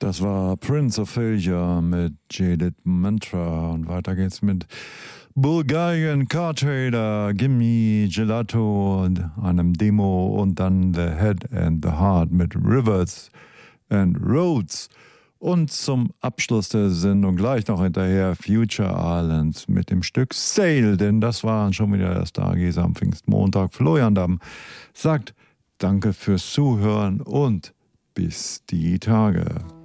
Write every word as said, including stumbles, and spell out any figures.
Das war Prince of Failure mit Jaded Mantra und weiter geht's mit Bulgarian Car Trader, Gimme Gelato und einem Demo und dann The Head and the Heart mit Rivers and Roads. Und zum Abschluss der Sendung gleich noch hinterher Future Islands mit dem Stück Sail, denn das war schon wieder der Stargazer am Pfingstmontag. Florian Damm sagt Danke fürs Zuhören und bis die Tage.